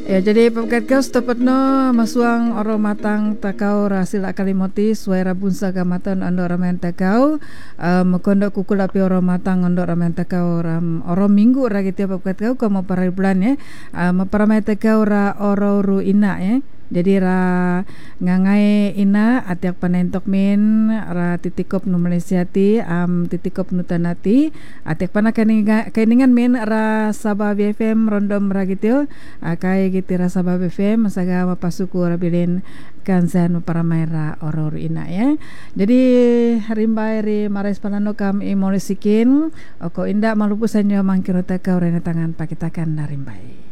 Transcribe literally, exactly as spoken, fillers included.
Ya jadi pagkat kau stopatno masuang oro matang takau rasila kalimoti suara bunsa gamatan ando ramen takau um, kondo kukul api oro matang ando ramen takau ram oro minggu ragi tiap pagkat kau kau mau para bulan ya um, para takau ra oro ru ina ya. Jadi ra ngangai ina atiak panentok min ra titikop nu Malaysia ti am titikop nu tanati atiak pana kainingan min ra Sabah B F M rondom ra gitu akai gitu ra Sabah B F M masaga mapasuku ra bilin kansan para maira oror ina ya. Jadi harimbai ri marais panano kam imolisikin oko indak malupusan yo mangkirota ka urena tangan pakitakan harimbai.